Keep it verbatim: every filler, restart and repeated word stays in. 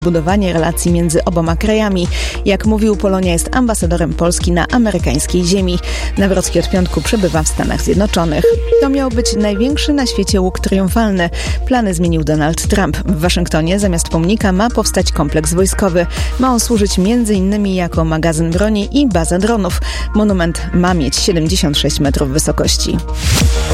budowanie relacji między oboma krajami. Jak mówił, Polonia jest ambasadorem Polski na amerykańskiej ziemi. Nawrocki od piątku przebywa w Stanach Zjednoczonych. To miał być największy na świecie łuk triumfalny. Plany zmienił Donald Trump. W Waszyngtonie zamiast pomnika ma powstać kompleks wojskowy. Ma on służyć między innymi jako magazyn broni i baza dronów. Monument ma mieć siedemdziesiąt sześć metrów wysokości.